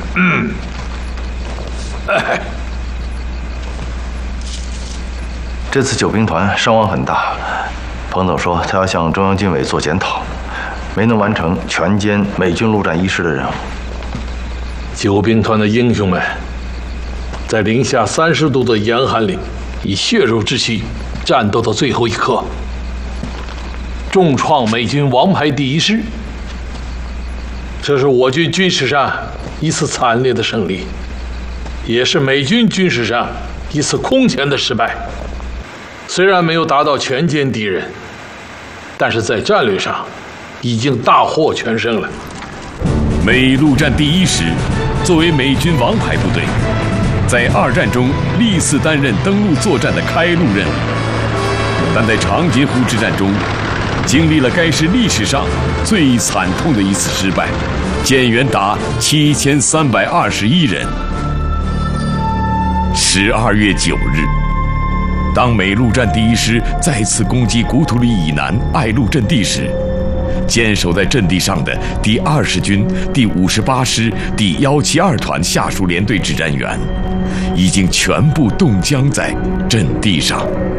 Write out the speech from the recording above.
这次九兵团伤亡很大，彭总说他要向中央军委做检讨，没能完成全歼美军陆战一师的任务。 九兵团的英雄们，在零下30度的严寒里，以血肉之躯战斗到最后一刻，重创美军王牌第一师。这是我军军事上一次惨烈的胜利，也是美军军事上一次空前的失败。虽然没有达到全歼敌人，但是在战略上已经大获全胜了。 美陆战第一师作为美军王牌部队，在2战中历次担任登陆作战的开路任务，但在长津湖之战中，经历了该师历史上最惨痛的一次失败，减员达7321人。12月9日，当美陆战第一师再次攻击古土里以南爱路阵地时，坚守在阵地上的第20军第58师第172团下属连队指战员已经全部冻僵在阵地上。